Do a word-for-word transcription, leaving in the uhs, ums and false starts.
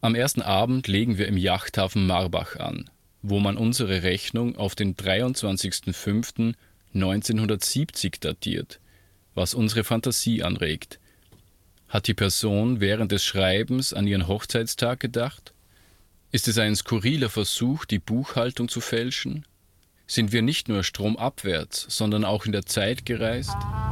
Am ersten Abend legen wir im Yachthafen Marbach an, wo man unsere Rechnung auf den dreiundzwanzigsten fünften neunzehnhundertsiebzig datiert, was unsere Fantasie anregt. Hat die Person während des Schreibens an ihren Hochzeitstag gedacht? Ist es ein skurriler Versuch, die Buchhaltung zu fälschen? Sind wir nicht nur stromabwärts, sondern auch in der Zeit gereist?